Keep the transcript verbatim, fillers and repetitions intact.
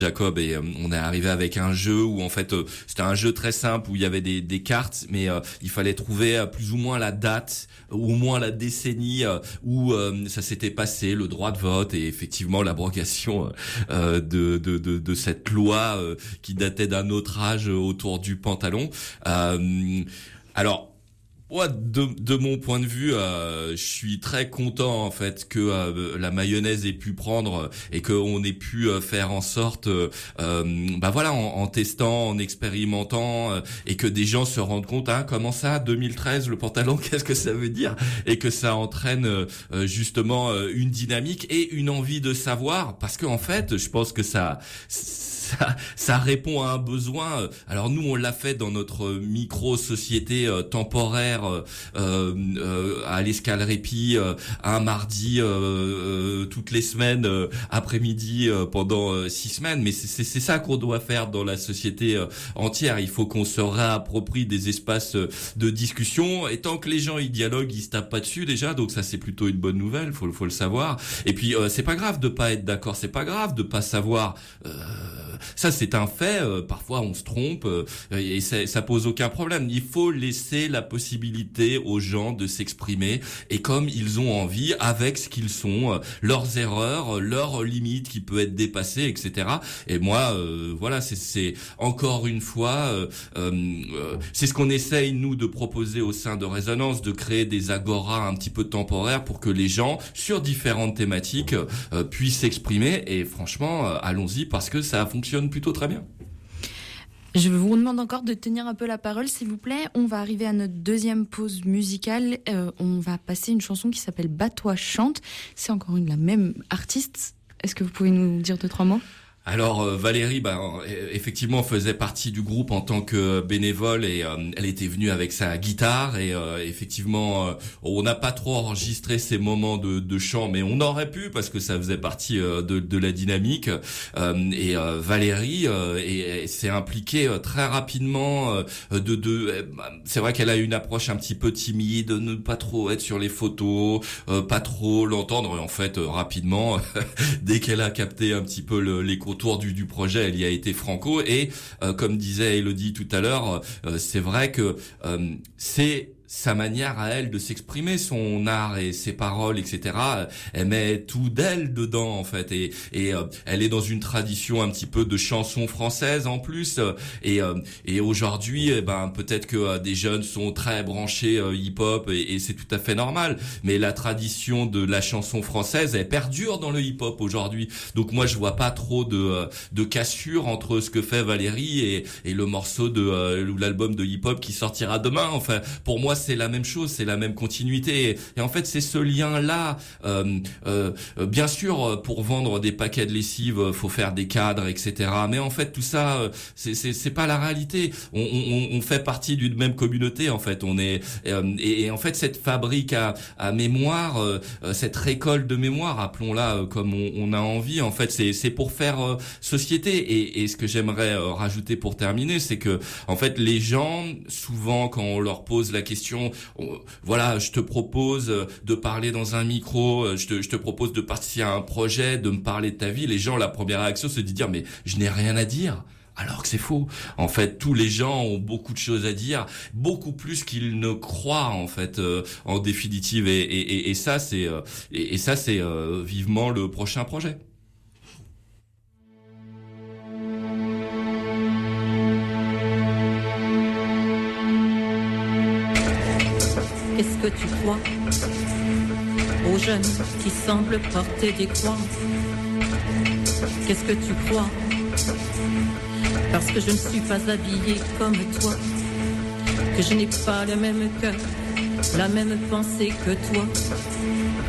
Jacob, et euh, on est arrivé avec un jeu où en fait euh, c'était un jeu très simple où il y avait des, des cartes, mais euh, il fallait trouver euh, plus ou moins la date ou au moins la décennie euh, où euh, ça s'était passé, le droit de vote et effectivement l'abrogation euh, de, de, de, de cette loi euh, qui datait d'un autre âge euh, autour du pantalon. Euh, alors Ouais, de, de mon point de vue, euh, je suis très content en fait que euh, la mayonnaise ait pu prendre et qu'on ait pu euh, faire en sorte, euh, bah voilà, en, en testant, en expérimentant, euh, et que des gens se rendent compte, hein, comment ça, deux mille treize, le pantalon, qu'est-ce que ça veut dire, et que ça entraîne euh, justement euh, une dynamique et une envie de savoir, parce que en fait, je pense que ça. Ça, ça répond à un besoin. Alors nous, on l'a fait dans notre micro-société euh, temporaire euh, euh, à l'Escale Répit, euh, un mardi euh, euh, toutes les semaines, euh, après-midi euh, pendant euh, six semaines. Mais c'est, c'est, c'est ça qu'on doit faire dans la société euh, entière. Il faut qu'on se réapproprie des espaces euh, de discussion. Et tant que les gens ils dialoguent, ils se tapent pas dessus déjà. Donc ça, c'est plutôt une bonne nouvelle. Faut, faut le savoir. Et puis euh, c'est pas grave de pas être d'accord. C'est pas grave de pas savoir. Euh, Ça, c'est un fait. Euh, parfois, on se trompe euh, et ça, ça pose aucun problème. Il faut laisser la possibilité aux gens de s'exprimer et comme ils ont envie, avec ce qu'ils sont, euh, leurs erreurs, leurs limites qui peuvent être dépassées, et cetera. Et moi, euh, voilà, c'est, c'est encore une fois, euh, euh, c'est ce qu'on essaye nous de proposer au sein de Résonance, de créer des agoras un petit peu temporaires pour que les gens, sur différentes thématiques, euh, puissent s'exprimer. Et franchement, euh, allons-y parce que ça fonctionne plutôt très bien. Je vous demande encore de tenir un peu la parole, s'il vous plaît. On va arriver à notre deuxième pause musicale. Euh, on va passer une chanson qui s'appelle Bat-toi chante. C'est encore une la même artiste. Est-ce que vous pouvez nous dire deux, trois mots ? Alors euh, Valérie, bah, effectivement, faisait partie du groupe en tant que bénévole et euh, elle était venue avec sa guitare et euh, effectivement, euh, on n'a pas trop enregistré ces moments de, de chant, mais on aurait pu parce que ça faisait partie euh, de, de la dynamique. Euh, et euh, Valérie euh, et, et s'est impliquée euh, très rapidement. Euh, de, de, c'est vrai qu'elle a une approche un petit peu timide, de ne pas trop être sur les photos, euh, pas trop l'entendre. Et en fait, euh, rapidement, dès qu'elle a capté un petit peu le, les autour du, du projet, elle y a été franco et euh, comme disait Elodie tout à l'heure, euh, c'est vrai que euh, c'est sa manière à elle de s'exprimer, son art et ses paroles, et cetera. Elle met tout d'elle dedans en fait, et, et euh, elle est dans une tradition un petit peu de chansons françaises en plus. Et, euh, et aujourd'hui, eh ben peut-être que euh, des jeunes sont très branchés euh, hip-hop et, et c'est tout à fait normal. Mais la tradition de la chanson française, elle perdure dans le hip-hop aujourd'hui. Donc moi, je vois pas trop de euh, de cassure entre ce que fait Valérie et, et le morceau de euh, ou l'album de hip-hop qui sortira demain. Enfin, pour moi, c'est la même chose, c'est la même continuité. Et, et en fait, c'est ce lien-là. Euh, euh, bien sûr, pour vendre des paquets de lessive, faut faire des cadres, et cetera. Mais en fait, tout ça, c'est, c'est, c'est pas la réalité. On, on, on fait partie d'une même communauté, en fait. On est euh, et, et en fait, cette fabrique à, à mémoire, euh, cette récolte de mémoire, appelons-la euh, comme on, on a envie. En fait, c'est, c'est pour faire euh, société. Et, et ce que j'aimerais euh, rajouter pour terminer, c'est que en fait, les gens, souvent, quand on leur pose la question, on, voilà, je te propose de parler dans un micro, je te, je te propose de participer à un projet, de me parler de ta vie. Les gens, la première réaction, c'est de dire, mais je n'ai rien à dire. Alors que c'est faux. En fait, tous les gens ont beaucoup de choses à dire, beaucoup plus qu'ils ne croient en fait, euh, en définitive. Et, et, et, et ça, c'est, euh, et, et ça, c'est euh, vivement le prochain projet. Qu'est-ce que tu crois aux jeunes qui semblent porter des croix? Qu'est-ce que tu crois? Parce que je ne suis pas habillée comme toi, que je n'ai pas le même cœur, la même pensée que toi.